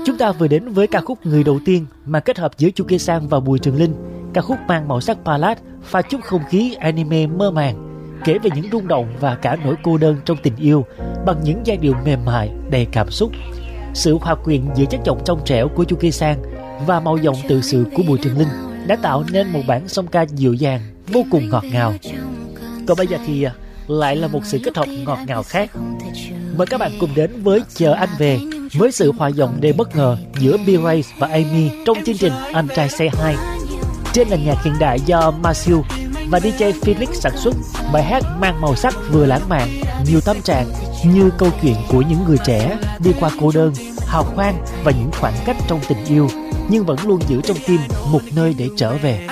Chúng ta vừa đến với ca khúc Người Đầu Tiên mà kết hợp giữa Chu Kê Sang và Bùi Trường Linh. Ca khúc mang màu sắc ballad, pha chút không khí anime mơ màng, kể về những rung động và cả nỗi cô đơn trong tình yêu bằng những giai điệu mềm mại đầy cảm xúc. Sự hòa quyện giữa chất giọng trong trẻo của Chu Kê Sang và màu giọng tự sự của Bùi Trường Linh đã tạo nên một bản song ca dịu dàng, vô cùng ngọt ngào. Còn bây giờ thì lại là một sự kết hợp ngọt ngào khác. Mời các bạn cùng đến với Chờ Anh Về, với sự hòa giọng đầy bất ngờ giữa B-Ray và Amy trong chương trình Anh Trai Say Hi. Trên nền nhạc hiện đại do Marcel và DJ Felix sản xuất, bài hát mang màu sắc vừa lãng mạn, nhiều tâm trạng, như câu chuyện của những người trẻ đi qua cô đơn, hào khoan và những khoảng cách trong tình yêu, nhưng vẫn luôn giữ trong tim một nơi để trở về.